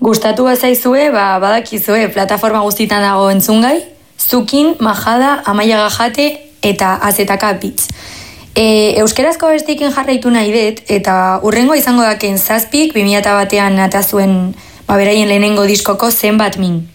Gustatu bazaizue, badakizue, plataforma guztietan dago entzungai, Zukin, Majada, Amaia Gajate eta Azetaka Beats. Euskerazko abestiekin jarraitu nahi dut, eta urrengo izango daken Zazpik, 2001an atazuen beraien lehenengo diskoko Zenbat Min.